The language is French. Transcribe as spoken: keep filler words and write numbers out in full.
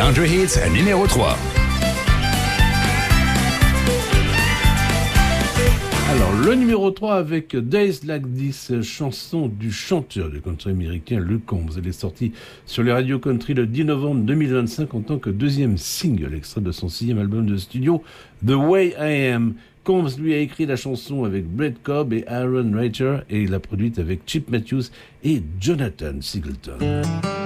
Country Hits numéro trois. Alors, le numéro trois avec Days Like This, chanson du chanteur du country américain Luke Combs. Elle est sortie sur les radios country le dix novembre deux mille vingt-cinq en tant que deuxième single, extrait de son sixième album de studio, The Way I Am. Combs lui a écrit la chanson avec Brett Cobb et Aaron Reiter et il l'a produite avec Chip Matthews et Jonathan Singleton.